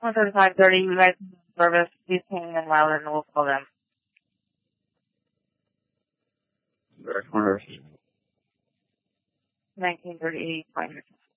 1:35:30, you guys in service. Please hang in louder and we'll call them. Direct corner. 1938, fine.